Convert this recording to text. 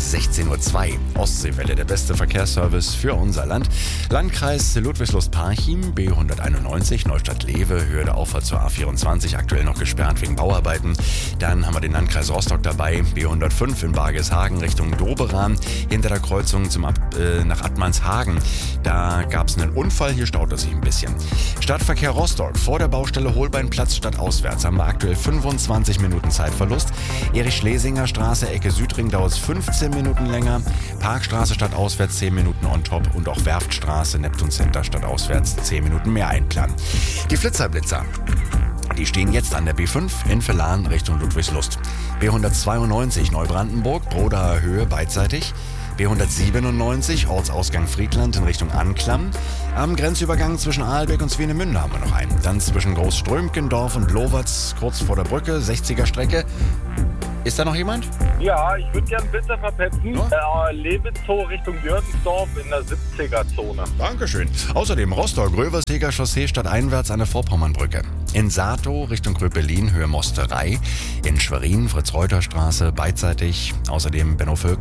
16:02 Uhr. Ostseewelle, der beste Verkehrsservice für unser Land. Landkreis Ludwigslust-Parchim, B191, Neustadt-Lewe, Höhe der Auffahrt zur A24, aktuell noch gesperrt wegen Bauarbeiten. Dann haben wir den Landkreis Rostock dabei, B105 in Bargeshagen Richtung Doberan, hinter der Kreuzung nach Attmannshagen. Da gab es einen Unfall, hier staut es sich ein bisschen. Stadtverkehr Rostock, vor der Baustelle Holbeinplatz stadtauswärts haben wir aktuell 25 Minuten Zeitverlust. Erich-Schlesinger Straße, Ecke Südring, dauert es 15 Minuten länger. Parkstraße stadtauswärts 10 Minuten on top und auch Werftstraße, Neptun Center stadtauswärts 10 Minuten mehr einplanen. Die Flitzerblitzer, die stehen jetzt an der B5 in Villahn Richtung Ludwigslust. B192 Neubrandenburg, Brodaer Höhe beidseitig. B197 Ortsausgang Friedland in Richtung Anklam. Am Grenzübergang zwischen Aalbeck und Swinemünde haben wir noch einen. Dann zwischen Großströmkendorf und Lovatz kurz vor der Brücke, 60er Strecke. Ist da noch jemand? Ja, ich würde gern Blitzer verpetzen. Ja? Lewitzow Richtung Jürgensdorf in der 70er-Zone. Dankeschön. Außerdem Rostock-Gröverseger Chaussee stadteinwärts an der Vorpommernbrücke. In Satow Richtung Gröpelin, Höhe Mosterei. In Schwerin Fritz-Reuter-Straße beidseitig. Außerdem Benno Völk